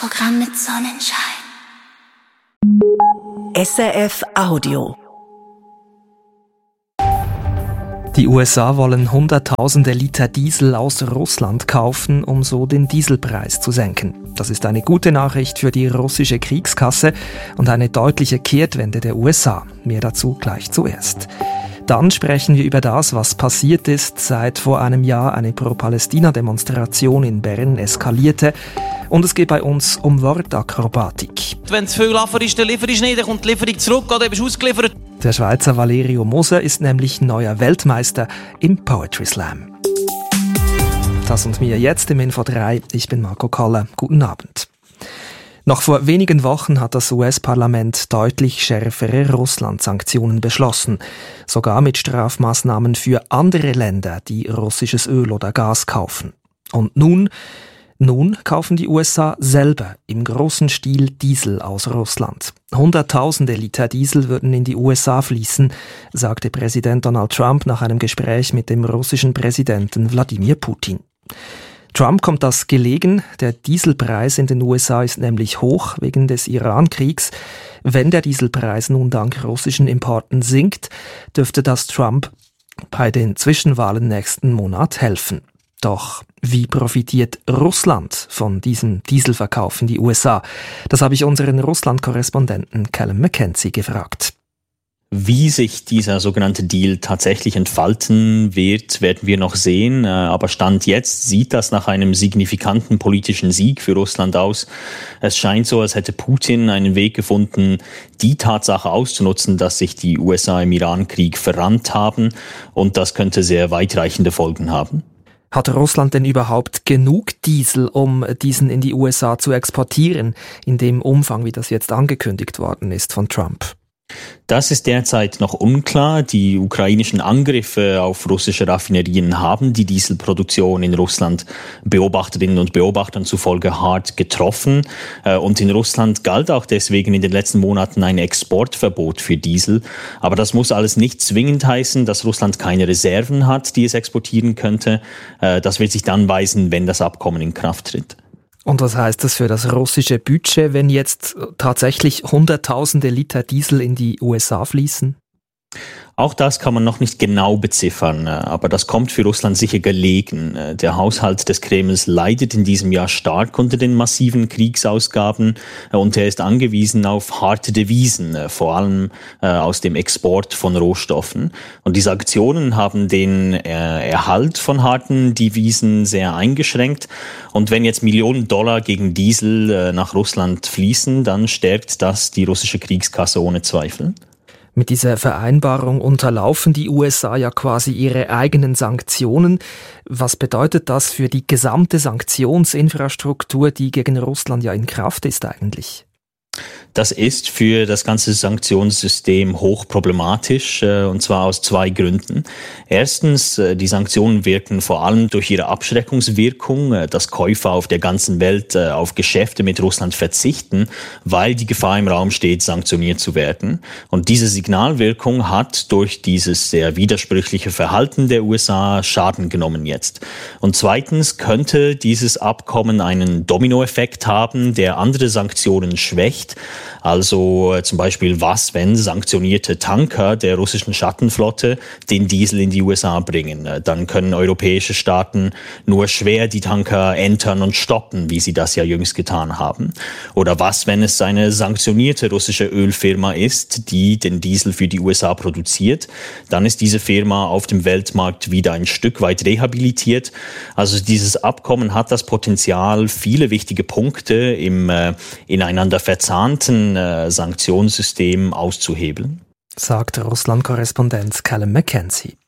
Programm mit Sonnenschein. SRF Audio. Die USA wollen Hunderttausende Liter Diesel aus Russland kaufen, um so den Dieselpreis zu senken. Das ist eine gute Nachricht für die russische Kriegskasse und eine deutliche Kehrtwende der USA. Mehr dazu gleich zuerst. Dann sprechen wir über das, was passiert ist, seit vor einem Jahr eine Pro-Palästina-Demonstration in Bern eskalierte. Und es geht bei uns um Wortakrobatik. Wenn es viel Liefer ist, dann lieferst du nicht, dann kommt die Lieferung zurück oder bist du ausgeliefert. Der Schweizer Valerio Moser ist nämlich neuer Weltmeister im Poetry Slam. Das und mir jetzt im Info 3. Ich bin Marco Koller. Guten Abend. Noch vor wenigen Wochen hat das US-Parlament deutlich schärfere Russland-Sanktionen beschlossen. Sogar mit Strafmaßnahmen für andere Länder, die russisches Öl oder Gas kaufen. Und nun kaufen die USA selber im großen Stil Diesel aus Russland. Hunderttausende Liter Diesel würden in die USA fließen, sagte Präsident Donald Trump nach einem Gespräch mit dem russischen Präsidenten Wladimir Putin. Trump kommt das gelegen. Der Dieselpreis in den USA ist nämlich hoch wegen des Iran-Kriegs. Wenn der Dieselpreis nun dank russischen Importen sinkt, dürfte das Trump bei den Zwischenwahlen nächsten Monat helfen. Doch wie profitiert Russland von diesem Dieselverkauf in die USA? Das habe ich unseren Russland-Korrespondenten Callum McKenzie gefragt. Wie sich dieser sogenannte Deal tatsächlich entfalten wird, werden wir noch sehen. Aber Stand jetzt sieht das nach einem signifikanten politischen Sieg für Russland aus. Es scheint so, als hätte Putin einen Weg gefunden, die Tatsache auszunutzen, dass sich die USA im Iran-Krieg verrannt haben. Und das könnte sehr weitreichende Folgen haben. Hat Russland denn überhaupt genug Diesel, um diesen in die USA zu exportieren, in dem Umfang, wie das jetzt angekündigt worden ist von Trump? Das ist derzeit noch unklar. Die ukrainischen Angriffe auf russische Raffinerien haben die Dieselproduktion in Russland Beobachterinnen und Beobachtern zufolge hart getroffen. Und in Russland galt auch deswegen in den letzten Monaten ein Exportverbot für Diesel. Aber das muss alles nicht zwingend heißen, dass Russland keine Reserven hat, die es exportieren könnte. Das wird sich dann weisen, wenn das Abkommen in Kraft tritt. Und was heißt das für das russische Budget, wenn jetzt tatsächlich Hunderttausende Liter Diesel in die USA fließen? Auch das kann man noch nicht genau beziffern, aber das kommt für Russland sicher gelegen. Der Haushalt des Kremls leidet in diesem Jahr stark unter den massiven Kriegsausgaben und er ist angewiesen auf harte Devisen, vor allem aus dem Export von Rohstoffen. Und die Sanktionen haben den Erhalt von harten Devisen sehr eingeschränkt. Und wenn jetzt Millionen Dollar gegen Diesel nach Russland fließen, dann stärkt das die russische Kriegskasse ohne Zweifel. Mit dieser Vereinbarung unterlaufen die USA ja quasi ihre eigenen Sanktionen. Was bedeutet das für die gesamte Sanktionsinfrastruktur, die gegen Russland ja in Kraft ist eigentlich? Das ist für das ganze Sanktionssystem hochproblematisch, und zwar aus zwei Gründen. Erstens, die Sanktionen wirken vor allem durch ihre Abschreckungswirkung, dass Käufer auf der ganzen Welt auf Geschäfte mit Russland verzichten, weil die Gefahr im Raum steht, sanktioniert zu werden. Und diese Signalwirkung hat durch dieses sehr widersprüchliche Verhalten der USA Schaden genommen jetzt. Und zweitens könnte dieses Abkommen einen Dominoeffekt haben, der andere Sanktionen schwächt. Also zum Beispiel, was, wenn sanktionierte Tanker der russischen Schattenflotte den Diesel in die USA bringen? Dann können europäische Staaten nur schwer die Tanker entern und stoppen, wie sie das ja jüngst getan haben. Oder was, wenn es eine sanktionierte russische Ölfirma ist, die den Diesel für die USA produziert? Dann ist diese Firma auf dem Weltmarkt wieder ein Stück weit rehabilitiert. Also dieses Abkommen hat das Potenzial, viele wichtige Punkte im ineinander verzahnten Sanktionssystem auszuhebeln, sagt Russland-Korrespondent Callum McKenzie.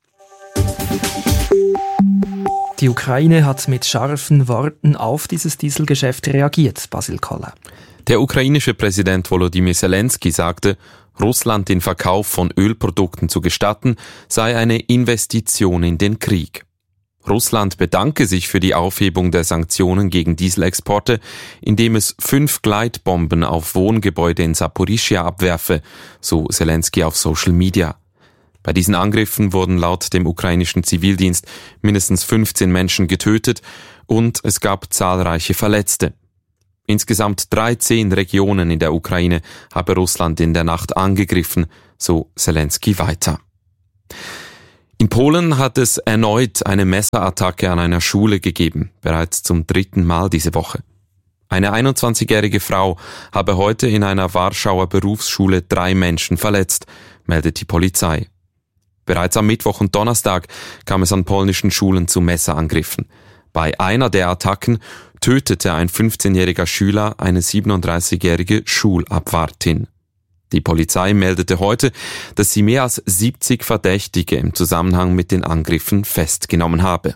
Die Ukraine hat mit scharfen Worten auf dieses Dieselgeschäft reagiert, Basil Koller. Der ukrainische Präsident Volodymyr Zelensky sagte, Russland den Verkauf von Ölprodukten zu gestatten, sei eine Investition in den Krieg. Russland bedanke sich für die Aufhebung der Sanktionen gegen Dieselexporte, indem es 5 Gleitbomben auf Wohngebäude in Saporischschja abwerfe, so Zelensky auf Social Media. Bei diesen Angriffen wurden laut dem ukrainischen Zivildienst mindestens 15 Menschen getötet und es gab zahlreiche Verletzte. Insgesamt 13 Regionen in der Ukraine habe Russland in der Nacht angegriffen, so Zelensky weiter. In Polen hat es erneut eine Messerattacke an einer Schule gegeben, bereits zum 3. Mal diese Woche. Eine 21-jährige Frau habe heute in einer Warschauer Berufsschule 3 Menschen verletzt, meldet die Polizei. Bereits am Mittwoch und Donnerstag kam es an polnischen Schulen zu Messerangriffen. Bei einer der Attacken tötete ein 15-jähriger Schüler eine 37-jährige Schulabwartin. Die Polizei meldete heute, dass sie mehr als 70 Verdächtige im Zusammenhang mit den Angriffen festgenommen habe.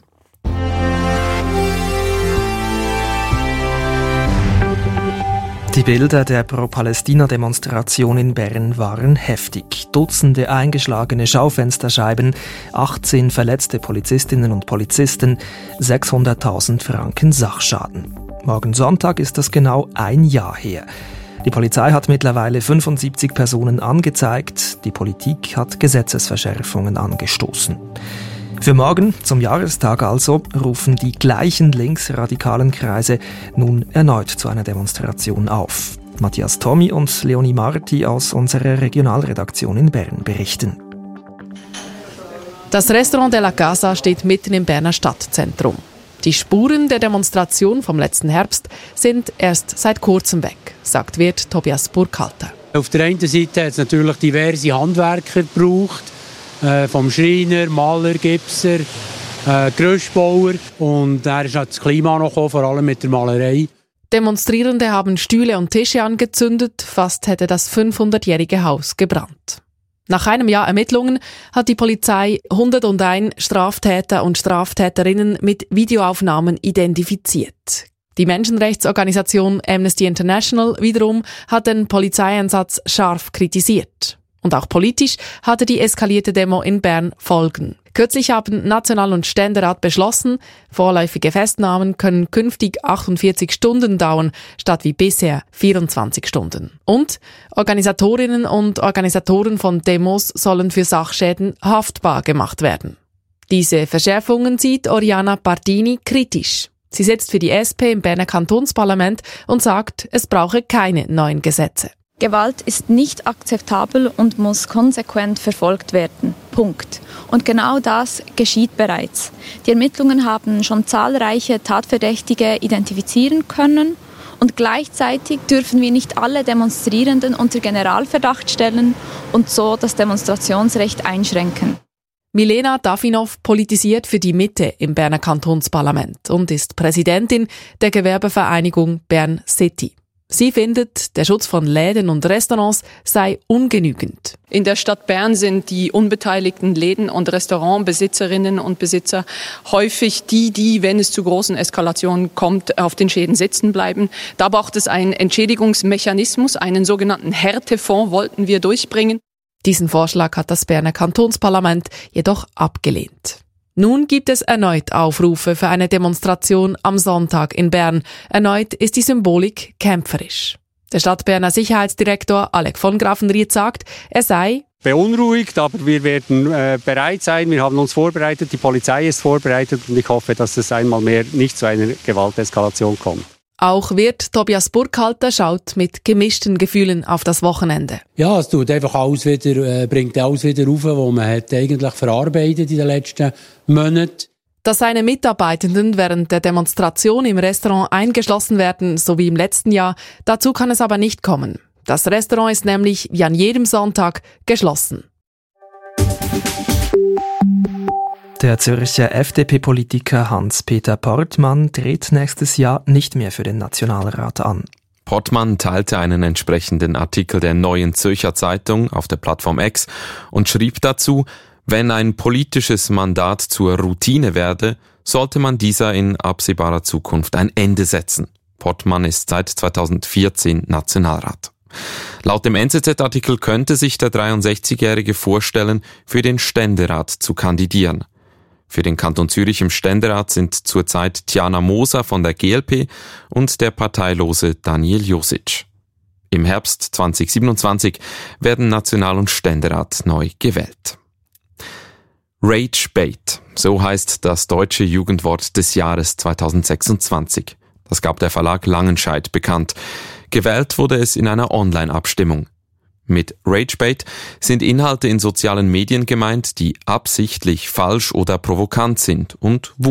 Die Bilder der Pro-Palästina-Demonstration in Bern waren heftig. Dutzende eingeschlagene Schaufensterscheiben, 18 verletzte Polizistinnen und Polizisten, 600.000 Franken Sachschaden. Morgen Sonntag ist das genau ein Jahr her. Die Polizei hat mittlerweile 75 Personen angezeigt. Die Politik hat Gesetzesverschärfungen angestoßen. Für morgen, zum Jahrestag also, rufen die gleichen linksradikalen Kreise nun erneut zu einer Demonstration auf. Matthias Tommy und Leonie Marti aus unserer Regionalredaktion in Bern berichten. Das Restaurant de la Casa steht mitten im Berner Stadtzentrum. Die Spuren der Demonstration vom letzten Herbst sind erst seit kurzem weg, sagt Wirt Tobias Burkhalter. Auf der einen Seite hat es natürlich diverse Handwerker gebraucht, vom Schreiner, Maler, Gipser, Gerüstbauer. Und da ist das Klima noch gekommen, vor allem mit der Malerei. Demonstrierende haben Stühle und Tische angezündet, fast hätte das 500-jährige Haus gebrannt. Nach einem Jahr Ermittlungen hat die Polizei 101 Straftäter und Straftäterinnen mit Videoaufnahmen identifiziert. Die Menschenrechtsorganisation Amnesty International wiederum hat den Polizeieinsatz scharf kritisiert. Und auch politisch hatte die eskalierte Demo in Bern Folgen. Kürzlich haben National- und Ständerat beschlossen, vorläufige Festnahmen können künftig 48 Stunden dauern, statt wie bisher 24 Stunden. Und Organisatorinnen und Organisatoren von Demos sollen für Sachschäden haftbar gemacht werden. Diese Verschärfungen sieht Oriana Pardini kritisch. Sie sitzt für die SP im Berner Kantonsparlament und sagt, es brauche keine neuen Gesetze. Gewalt ist nicht akzeptabel und muss konsequent verfolgt werden. Punkt. Und genau das geschieht bereits. Die Ermittlungen haben schon zahlreiche Tatverdächtige identifizieren können und gleichzeitig dürfen wir nicht alle Demonstrierenden unter Generalverdacht stellen und so das Demonstrationsrecht einschränken. Milena Dafinov politisiert für die Mitte im Berner Kantonsparlament und ist Präsidentin der Gewerbevereinigung Bern City. Sie findet, der Schutz von Läden und Restaurants sei ungenügend. In der Stadt Bern sind die unbeteiligten Läden- und Restaurantbesitzerinnen und Besitzer häufig die, wenn es zu großen Eskalationen kommt, auf den Schäden sitzen bleiben. Da braucht es einen Entschädigungsmechanismus, einen sogenannten Härtefonds wollten wir durchbringen. Diesen Vorschlag hat das Berner Kantonsparlament jedoch abgelehnt. Nun gibt es erneut Aufrufe für eine Demonstration am Sonntag in Bern. Erneut ist die Symbolik kämpferisch. Der Stadtberner Sicherheitsdirektor Alec von Grafenried sagt, er sei beunruhigt, aber wir werden bereit sein. Wir haben uns vorbereitet, die Polizei ist vorbereitet und ich hoffe, dass es einmal mehr nicht zu einer Gewalteskalation kommt. Auch Wirt Tobias Burkhalter schaut mit gemischten Gefühlen auf das Wochenende. Ja, es tut einfach alles wieder, bringt alles wieder rauf, was man hat eigentlich verarbeitet in den letzten Monaten. Dass seine Mitarbeitenden während der Demonstration im Restaurant eingeschlossen werden, so wie im letzten Jahr, dazu kann es aber nicht kommen. Das Restaurant ist nämlich wie an jedem Sonntag geschlossen. Der Zürcher FDP-Politiker Hans-Peter Portmann tritt nächstes Jahr nicht mehr für den Nationalrat an. Portmann teilte einen entsprechenden Artikel der Neuen Zürcher Zeitung auf der Plattform X und schrieb dazu, wenn ein politisches Mandat zur Routine werde, sollte man dieser in absehbarer Zukunft ein Ende setzen. Portmann ist seit 2014 Nationalrat. Laut dem NZZ-Artikel könnte sich der 63-Jährige vorstellen, für den Ständerat zu kandidieren. Für den Kanton Zürich im Ständerat sind zurzeit Tiana Moser von der GLP und der parteilose Daniel Josic. Im Herbst 2027 werden National- und Ständerat neu gewählt. Rage Bait, so heißt das deutsche Jugendwort des Jahres 2026. Das gab der Verlag Langenscheidt bekannt. Gewählt wurde es in einer Online-Abstimmung. Mit Ragebait sind Inhalte in sozialen Medien gemeint, die absichtlich falsch oder provokant sind und Wut